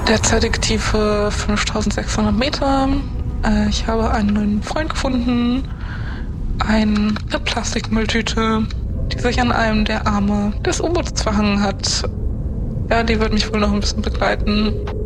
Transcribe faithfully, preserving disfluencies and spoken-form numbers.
Derzeitige Tiefe fünftausendsechshundert Meter. Äh, ich habe einen neuen Freund gefunden. Eine Plastikmülltüte, die sich an einem der Arme des U-Boots verhangen hat. Ja, die wird mich wohl noch ein bisschen begleiten.